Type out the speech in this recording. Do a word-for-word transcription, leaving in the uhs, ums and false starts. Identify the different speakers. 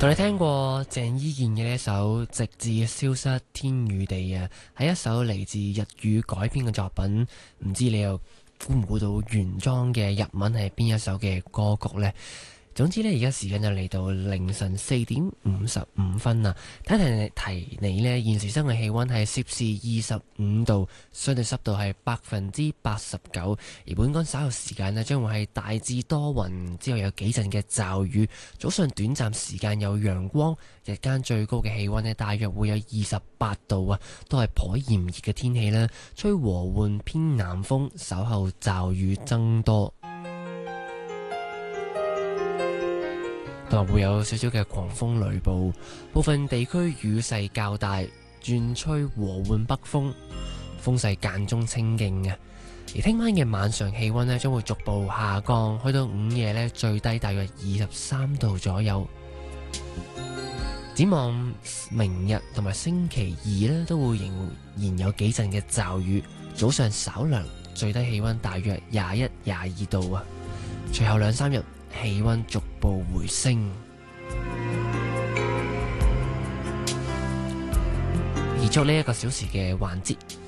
Speaker 1: 同你聽過鄭伊健嘅呢一首《直至消失天與地》啊，係一首嚟自日語改編嘅作品。唔知你又估唔估到原裝嘅日文係邊一首嘅歌曲呢？總之呢，而家時間就嚟到凌晨四點五十五分啦。提提提你呢，現時室外氣溫係攝氏二十五度，相對濕度係百分之八十九。而本港稍後時間呢，將會係大致多雲，之後有幾陣嘅驟雨。早上短暫時間有陽光，日間最高嘅氣溫呢，大約會有二十八度啊，都係頗炎熱嘅天氣啦。吹和緩偏南風，稍後驟雨增多。同埋會有少少嘅狂風雷暴，部分地區雨勢較大，轉吹和緩北風，風勢間中清勁嘅。而聽晚嘅晚上氣溫呢，將會逐步下降，去到午夜呢，最低大約二十三度左右。展望明日同埋星期二呢，都會仍然有幾陣嘅驟雨，早上稍涼，最低氣溫大約廿一、廿二度啊。隨後兩三日氣溫逐步回升，而作呢一個小時嘅環節，